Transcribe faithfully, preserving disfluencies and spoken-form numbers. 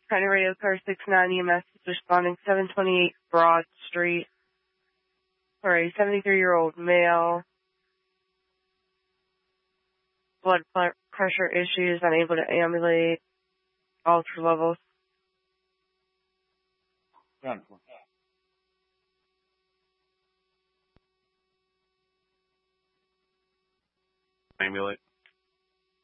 County Radio Car six nine E M S is responding seven twenty-eight Broad Street for a seventy-three-year-old male. Blood pressure issues, unable to ambulate, all three levels. Done. Ambulate.